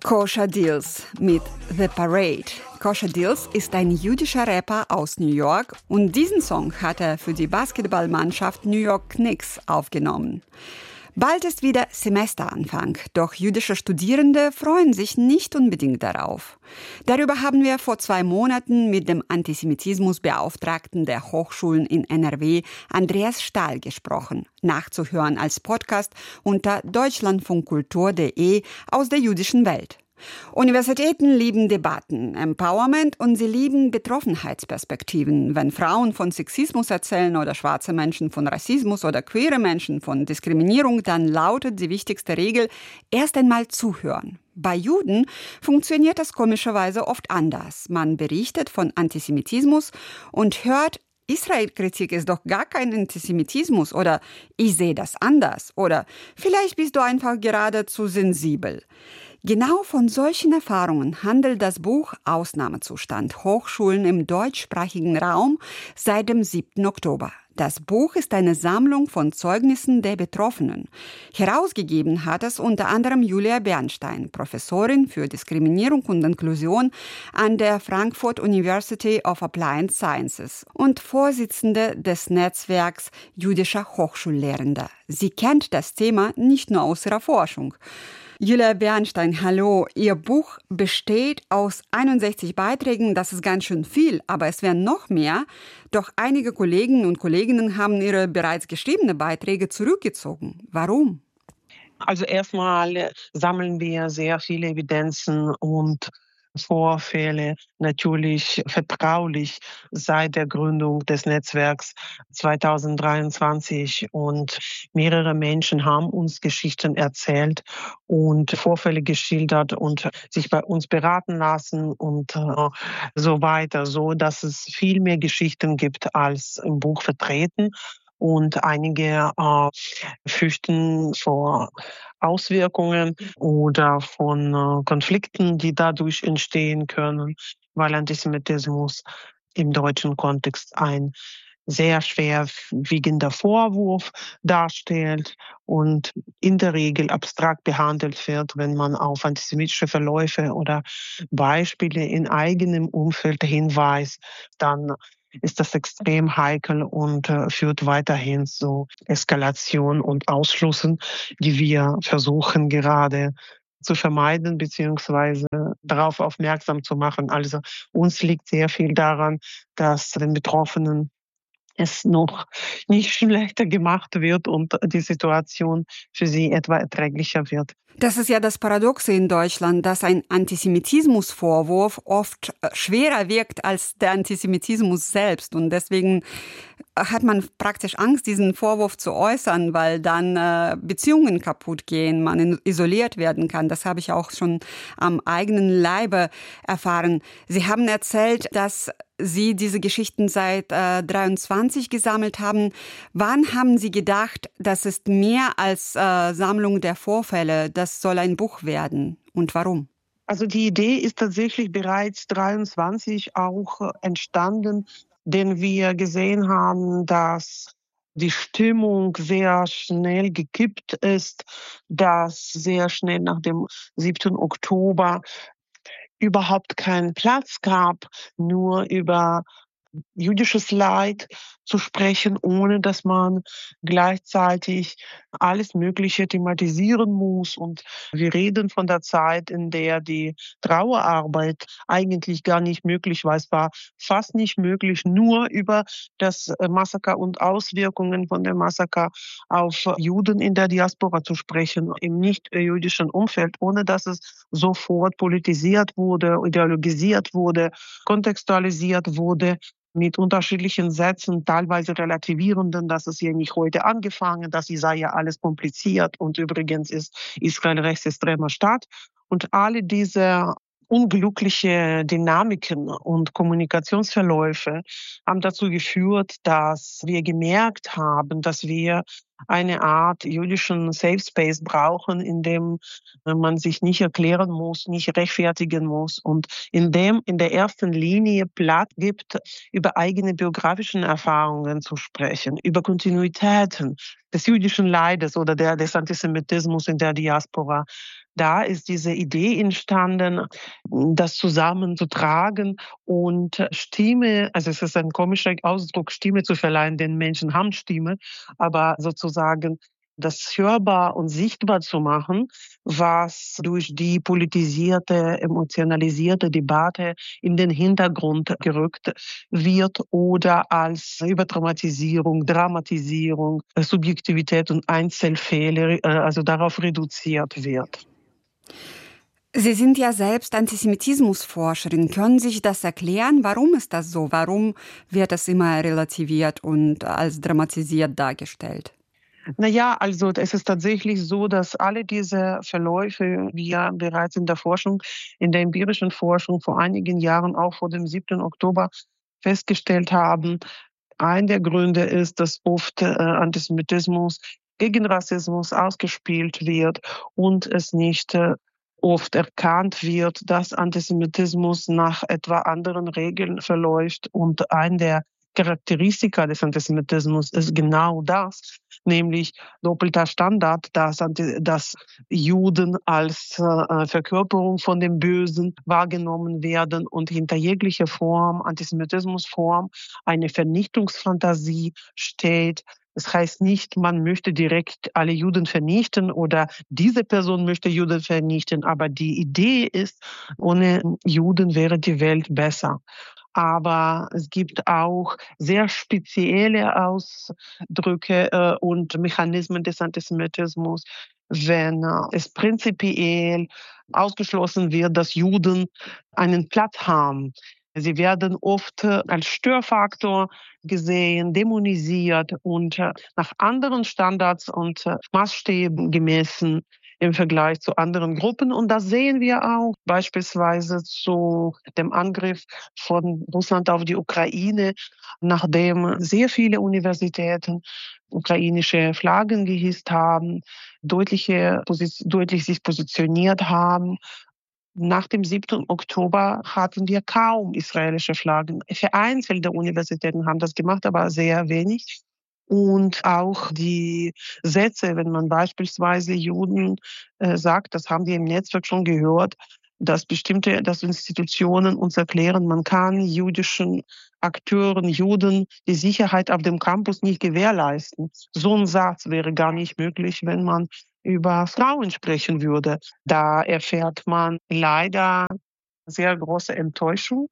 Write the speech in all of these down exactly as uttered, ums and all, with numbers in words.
Kosher Dillz mit The Parade. Kosher Dillz ist ein jüdischer Rapper aus New York und diesen Song hat er für die Basketballmannschaft New York Knicks aufgenommen. Bald ist wieder Semesteranfang, doch jüdische Studierende freuen sich nicht unbedingt darauf. Darüber haben wir vor zwei Monaten mit dem Antisemitismusbeauftragten der Hochschulen in N R W, Andreas Stahl, gesprochen. Nachzuhören als Podcast unter deutschlandfunkkultur punkt de aus der jüdischen Welt. Universitäten lieben Debatten, Empowerment und sie lieben Betroffenheitsperspektiven. Wenn Frauen von Sexismus erzählen oder schwarze Menschen von Rassismus oder queere Menschen von Diskriminierung, dann lautet die wichtigste Regel, erst einmal zuhören. Bei Juden funktioniert das komischerweise oft anders. Man berichtet von Antisemitismus und hört, Israel-Kritik ist doch gar kein Antisemitismus oder ich sehe das anders oder vielleicht bist du einfach gerade zu sensibel. Genau von solchen Erfahrungen handelt das Buch Ausnahmezustand, Hochschulen im deutschsprachigen Raum seit dem siebten Oktober. Das Buch ist eine Sammlung von Zeugnissen der Betroffenen. Herausgegeben hat es unter anderem Julia Bernstein, Professorin für Diskriminierung und Inklusion an der Frankfurt University of Applied Sciences und Vorsitzende des Netzwerks jüdischer Hochschullehrender. Sie kennt das Thema nicht nur aus ihrer Forschung. Julia Bernstein, hallo. Ihr Buch besteht aus einundsechzig Beiträgen. Das ist ganz schön viel, aber es wären noch mehr. Doch einige Kollegen und Kolleginnen haben ihre bereits geschriebenen Beiträge zurückgezogen. Warum? Also erstmal sammeln wir sehr viele Evidenzen und Vorfälle, natürlich vertraulich seit der Gründung des Netzwerks zweitausenddreiundzwanzig. Und mehrere Menschen haben uns Geschichten erzählt und Vorfälle geschildert und sich bei uns beraten lassen und äh, so weiter, so dass es viel mehr Geschichten gibt als im Buch vertreten. Und einige äh, fürchten vor Auswirkungen oder von äh, Konflikten, die dadurch entstehen können, weil Antisemitismus im deutschen Kontext ein sehr schwerwiegender Vorwurf darstellt und in der Regel abstrakt behandelt wird, wenn man auf antisemitische Verläufe oder Beispiele in eigenem Umfeld hinweist, dann ist das extrem heikel und äh, führt weiterhin zu Eskalation und Ausschlüssen, die wir versuchen gerade zu vermeiden beziehungsweise darauf aufmerksam zu machen. Also uns liegt sehr viel daran, dass den Betroffenen es noch nicht schlechter gemacht wird und die Situation für sie etwa erträglicher wird. Das ist ja das Paradoxe in Deutschland, dass ein Antisemitismusvorwurf oft schwerer wirkt als der Antisemitismus selbst. Und deswegen hat man praktisch Angst, diesen Vorwurf zu äußern, weil dann äh, Beziehungen kaputt gehen, man isoliert werden kann. Das habe ich auch schon am eigenen Leibe erfahren. Sie haben erzählt, dass Sie diese Geschichten seit äh, dreiundzwanzig gesammelt haben. Wann haben Sie gedacht, das ist mehr als äh, Sammlung der Vorfälle, das soll ein Buch werden? Und warum? Also die Idee ist tatsächlich bereits dreiundzwanzig auch äh, entstanden, denn wir gesehen haben, dass die Stimmung sehr schnell gekippt ist, dass sehr schnell nach dem siebten Oktober überhaupt keinen Platz gab, nur über jüdisches Leid zu sprechen, ohne dass man gleichzeitig alles Mögliche thematisieren muss. Und wir reden von der Zeit, in der die Trauerarbeit eigentlich gar nicht möglich war. Es war fast nicht möglich, nur über das Massaker und Auswirkungen von dem Massaker auf Juden in der Diaspora zu sprechen, im nicht-jüdischen Umfeld, ohne dass es sofort politisiert wurde, ideologisiert wurde, kontextualisiert wurde, mit unterschiedlichen Sätzen, teilweise relativierenden, dass es hier nicht heute angefangen, dass es sei ja alles kompliziert und übrigens ist Israel rechtsextremer Staat. Und alle diese unglückliche Dynamiken und Kommunikationsverläufe haben dazu geführt, dass wir gemerkt haben, dass wir eine Art jüdischen Safe Space brauchen, in dem man sich nicht erklären muss, nicht rechtfertigen muss und in dem in der ersten Linie Platz gibt, über eigene biografischen Erfahrungen zu sprechen, über Kontinuitäten des jüdischen Leides oder der, des Antisemitismus in der Diaspora Da ist diese Idee entstanden, das zusammenzutragen und Stimme, also es ist ein komischer Ausdruck, Stimme zu verleihen, denn Menschen haben Stimme, aber sozusagen das hörbar und sichtbar zu machen, was durch die politisierte, emotionalisierte Debatte in den Hintergrund gerückt wird oder als Überdramatisierung, Dramatisierung, Subjektivität und Einzelfälle, äh, also darauf reduziert wird. Sie sind ja selbst Antisemitismusforscherin. Können Sie sich das erklären? Warum ist das so? Warum wird das immer relativiert und als dramatisiert dargestellt? Na ja, also es ist tatsächlich so, dass alle diese Verläufe wir bereits in der Forschung, in der empirischen Forschung vor einigen Jahren, auch vor dem siebten Oktober, festgestellt haben. Ein der Gründe ist, dass oft äh, Antisemitismus gegen Rassismus ausgespielt wird und es nicht äh, oft erkannt wird, dass Antisemitismus nach etwa anderen Regeln verläuft. Und ein der Charakteristika des Antisemitismus ist genau das, nämlich doppelter Standard, dass, Anti- dass Juden als äh, Verkörperung von dem Bösen wahrgenommen werden und hinter jeglicher Form, Antisemitismusform, eine Vernichtungsfantasie steht. Das heißt nicht, man möchte direkt alle Juden vernichten oder diese Person möchte Juden vernichten, aber die Idee ist, ohne Juden wäre die Welt besser. Aber es gibt auch sehr spezielle Ausdrücke äh, und Mechanismen des Antisemitismus, wenn äh, es prinzipiell ausgeschlossen wird, dass Juden einen Platz haben. Sie werden oft äh, als Störfaktor gesehen, dämonisiert und äh, nach anderen Standards und äh, Maßstäben gemessen im Vergleich zu anderen Gruppen. Und das sehen wir auch beispielsweise zu dem Angriff von Russland auf die Ukraine, nachdem sehr viele Universitäten ukrainische Flaggen gehisst haben, deutliche, deutlich sich positioniert haben. Nach dem siebten Oktober hatten wir kaum israelische Flaggen. Vereinzelte Universitäten haben das gemacht, aber sehr wenig. Und auch die Sätze, wenn man beispielsweise Juden äh, sagt, das haben wir im Netzwerk schon gehört, dass bestimmte, dass Institutionen uns erklären, man kann jüdischen Akteuren, Juden die Sicherheit auf dem Campus nicht gewährleisten. So ein Satz wäre gar nicht möglich, wenn man über Frauen sprechen würde. Da erfährt man leider sehr große Enttäuschung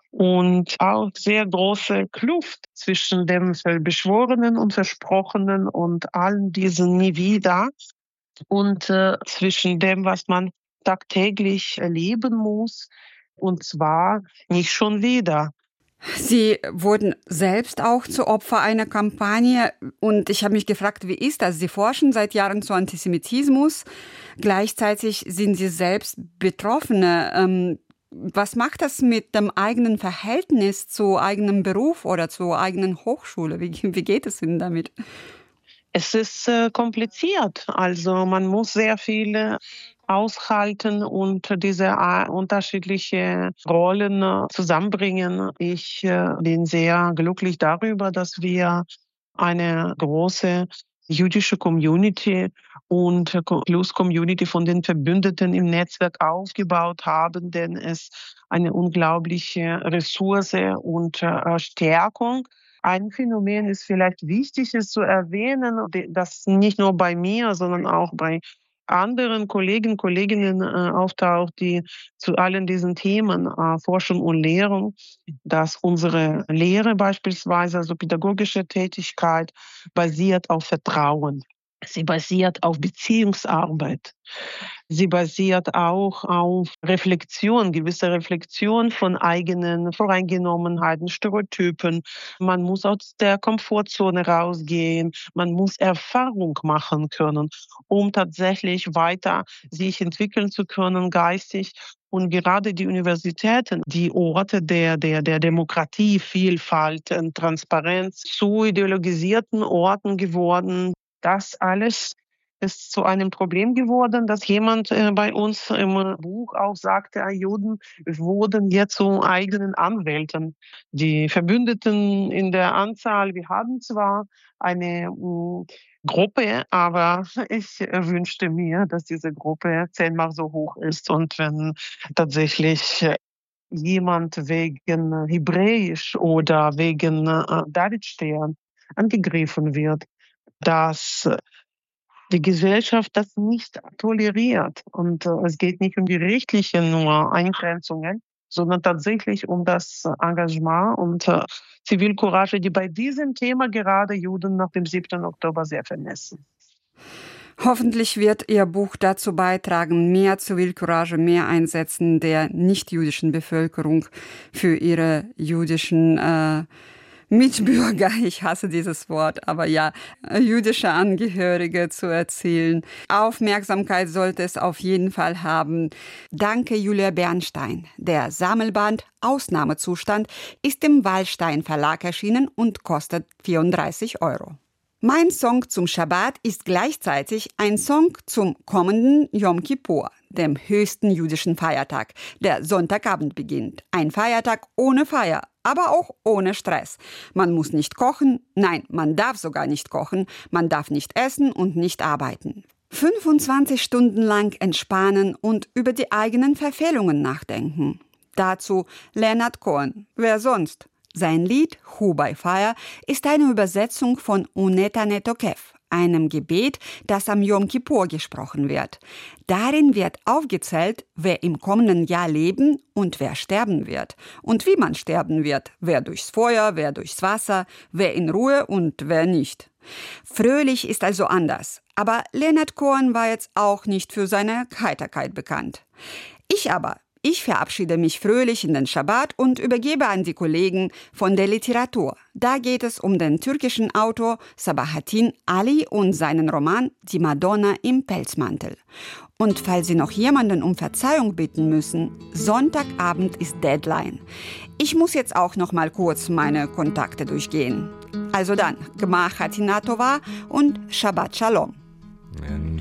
und auch sehr große Kluft zwischen dem Beschworenen und Versprochenen und allen diesen nie wieder und äh, zwischen dem, was man tagtäglich erleben muss, und zwar nicht schon wieder. Sie wurden selbst auch zu Opfer einer Kampagne und ich habe mich gefragt, wie ist das? Sie forschen seit Jahren zu Antisemitismus, gleichzeitig sind Sie selbst Betroffene. Ähm, was macht das mit dem eigenen Verhältnis zu eigenem Beruf oder zur eigenen Hochschule? Wie, wie geht es Ihnen damit? Es ist äh, kompliziert. Also man muss sehr viel aushalten und diese äh, unterschiedliche Rollen äh, zusammenbringen. Ich äh, bin sehr glücklich darüber, dass wir eine große jüdische Community und Plus Community von den Verbündeten im Netzwerk aufgebaut haben, denn es eine unglaubliche Ressource und äh, Stärkung. Ein Phänomen ist vielleicht wichtig, es zu erwähnen, das nicht nur bei mir, sondern auch bei anderen Kollegen, Kolleginnen äh, auftaucht, die zu allen diesen Themen äh, forschen und lehren, dass unsere Lehre beispielsweise, also pädagogische Tätigkeit, basiert auf Vertrauen. Sie basiert auf Beziehungsarbeit. Sie basiert auch auf Reflexion, gewisse Reflexion von eigenen Voreingenommenheiten, Stereotypen. Man muss aus der Komfortzone rausgehen. Man muss Erfahrung machen können, um tatsächlich weiter sich entwickeln zu können, geistig. Und gerade die Universitäten, die Orte der, der, der Demokratie, Vielfalt und Transparenz zu ideologisierten Orten geworden. Das alles ist zu einem Problem geworden, dass jemand äh, bei uns im Buch auch sagte, äh, Juden wurden jetzt zu eigenen Anwälten. Die Verbündeten in der Anzahl, wir haben zwar eine mh, Gruppe, aber ich äh, wünschte mir, dass diese Gruppe zehnmal so hoch ist und wenn tatsächlich äh, jemand wegen Hebräisch oder wegen äh, Davidstern angegriffen wird, dass äh, die Gesellschaft das nicht toleriert. Und äh, es geht nicht um die rechtlichen nur Eingrenzungen, sondern tatsächlich um das äh, Engagement und äh, Zivilcourage, die bei diesem Thema gerade Juden nach dem siebten Oktober sehr vermessen. Hoffentlich wird Ihr Buch dazu beitragen, mehr Zivilcourage, mehr Einsetzen der nicht-jüdischen Bevölkerung für ihre jüdischen äh, Mitbürger, ich hasse dieses Wort, aber ja, äh, jüdische Angehörige zu erzielen. Aufmerksamkeit sollte es auf jeden Fall haben. Danke, Julia Bernstein. Der Sammelband Ausnahmezustand ist im Wallstein Verlag erschienen und kostet vierunddreißig Euro. Mein Song zum Schabbat ist gleichzeitig ein Song zum kommenden Yom Kippur, dem höchsten jüdischen Feiertag, der Sonntagabend beginnt. Ein Feiertag ohne Feier, aber auch ohne Stress. Man muss nicht kochen, nein, man darf sogar nicht kochen, man darf nicht essen und nicht arbeiten. fünfundzwanzig Stunden lang entspannen und über die eigenen Verfehlungen nachdenken. Dazu Leonard Cohen, wer sonst? Sein Lied Hu by Fire ist eine Übersetzung von Uneta Netokev, einem Gebet, das am Yom Kippur gesprochen wird. Darin wird aufgezählt, wer im kommenden Jahr leben und wer sterben wird. Und wie man sterben wird, wer durchs Feuer, wer durchs Wasser, wer in Ruhe und wer nicht. Fröhlich ist also anders. Aber Leonard Cohen war jetzt auch nicht für seine Heiterkeit bekannt. Ich aber Ich verabschiede mich fröhlich in den Schabbat und übergebe an die Kollegen von der Literatur. Da geht es um den türkischen Autor Sabahattin Ali und seinen Roman Die Madonna im Pelzmantel. Und falls Sie noch jemanden um Verzeihung bitten müssen, Sonntagabend ist Deadline. Ich muss jetzt auch noch mal kurz meine Kontakte durchgehen. Also dann, Gemach Hatinatova und Shabbat Shalom.